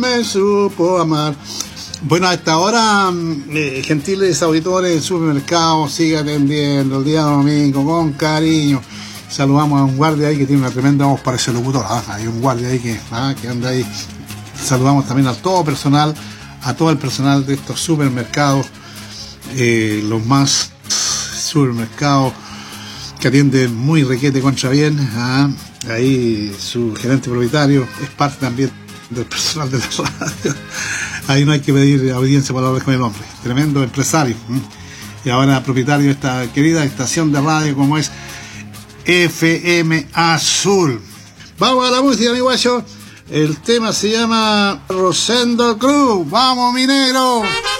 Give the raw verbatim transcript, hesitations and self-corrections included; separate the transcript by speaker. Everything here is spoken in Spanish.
Speaker 1: me supo amar. Bueno, a esta hora, eh, gentiles auditores del supermercado, sigue atendiendo el día domingo con cariño. Saludamos a un guardia ahí que tiene una tremenda voz para ese locutor. ¿Ah? Hay un guardia ahí que, ah, que anda ahí. Saludamos también a todo personal, a todo el personal de estos supermercados, eh, los más supermercados que atienden muy requete contra bien. ¿Ah? Ahí su gerente propietario es parte también del personal de la radio. Ahí no hay que pedir audiencia para hablar con el hombre. Tremendo empresario. ¿eh? Y ahora propietario de esta querida estación de radio como es F M Azul. Vamos a la música, mi guacho. El tema se llama Rosendo Cruz. ¡Vamos, mi negro!